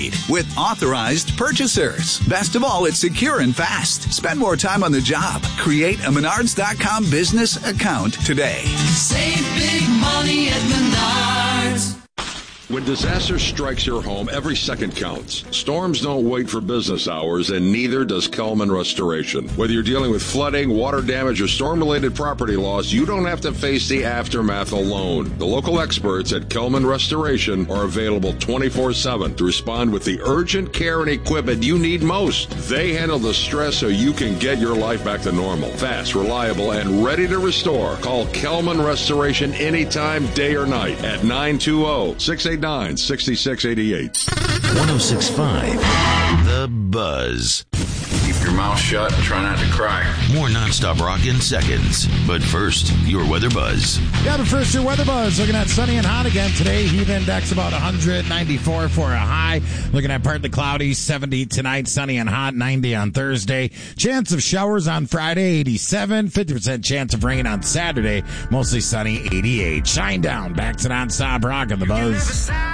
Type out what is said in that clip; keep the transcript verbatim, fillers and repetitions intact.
with authorized purchasers. Best of all, it's secure and fast. Spend more time on the job. Create a Menards dot com business account today. Save big money at Menards. When disaster strikes your home, every second counts. Storms don't wait for business hours, and neither does Kelman Restoration. Whether you're dealing with flooding, water damage, or storm-related property loss, you don't have to face the aftermath alone. The local experts at Kelman Restoration are available twenty-four seven to respond with the urgent care and equipment you need most. They handle the stress so you can get your life back to normal. Fast, reliable, and ready to restore. Call Kelman Restoration anytime, day or night, at nine two zero, six eight nine, six six eight eight. one oh six point five The Buzz. Keep your mouth shut and try not to cry. More nonstop rock in seconds. But first, your weather buzz. Yeah, but first, your weather buzz. Looking at sunny and hot again today. Heat index about one hundred ninety-four for a high. Looking at partly cloudy, seventy tonight, sunny and hot, ninety on Thursday. Chance of showers on Friday, eighty-seven. fifty percent chance of rain on Saturday. Mostly sunny, eighty-eight. Shine down. Back to nonstop rock in the Buzz.